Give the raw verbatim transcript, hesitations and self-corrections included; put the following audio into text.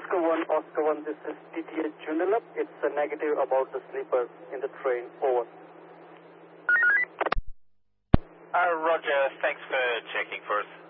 Oscar one, Oscar one, this is T T H Joondalup. It's a negative about the sleeper in the train. Over. Uh, Roger, thanks for checking for us.